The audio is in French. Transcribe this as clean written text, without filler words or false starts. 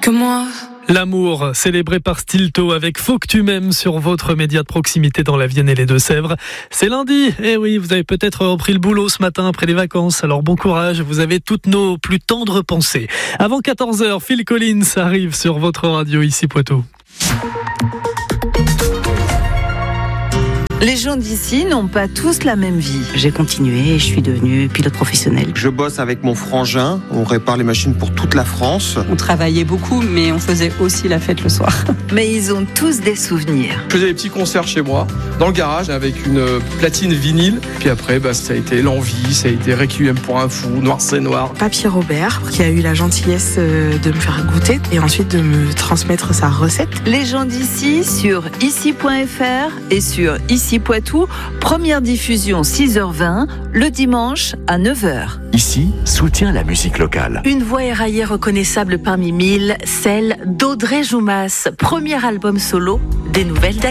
que moi. L'amour, célébré par Stilto avec Faut que tu m'aimes sur votre média de proximité dans la Vienne et les Deux-Sèvres. C'est lundi, et oui, vous avez peut-être repris le boulot ce matin après les vacances, alors bon courage, vous avez toutes nos plus tendres pensées. Avant 14h, Phil Collins arrive sur votre radio ici Poitou. Les gens d'ici n'ont pas tous la même vie. J'ai continué et je suis devenue pilote professionnel. Je bosse avec mon frangin, on répare les machines pour toute la France. On travaillait beaucoup, mais on faisait aussi la fête le soir. Mais ils ont tous des souvenirs. Je faisais des petits concerts chez moi, dans le garage, avec une platine vinyle. Puis après, ça a été L'Envie, ça a été Requiem pour un fou, Noir c'est Noir. Papy Robert, qui a eu la gentillesse de me faire goûter et ensuite de me transmettre sa recette. Les gens d'ici sur ici.fr et sur Ici Poitou, première diffusion 6h20, le dimanche à 9h. Ici, soutient la musique locale. Une voix éraillée reconnaissable parmi mille, celle d'Audrey Joumas, premier album solo des Nouvelles d'Aïe.